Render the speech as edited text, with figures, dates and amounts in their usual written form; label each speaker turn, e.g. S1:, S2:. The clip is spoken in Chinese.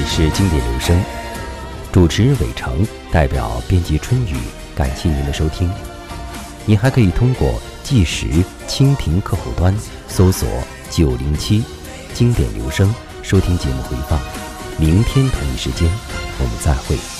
S1: 里是经典留声，主持人伟成，代表编辑春雨，感谢您的收听。您还可以通过计时蜻蜓客户端搜索907经典留声收听节目回放。明天同一时间我们再会。